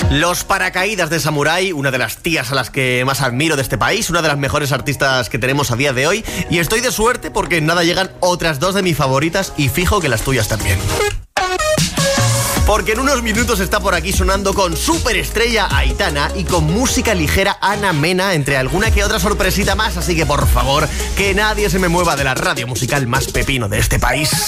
Los Paracaídas de Samurai, una de las tías a las que más admiro de este país, una de las mejores artistas que tenemos a día de hoy, y estoy de suerte porque en nada llegan otras dos de mis favoritas y fijo que las tuyas también. Porque en unos minutos está por aquí sonando con superestrella Aitana y con música ligera Ana Mena, entre alguna que otra sorpresita más, así que por favor, que nadie se me mueva de la radio musical más pepino de este país.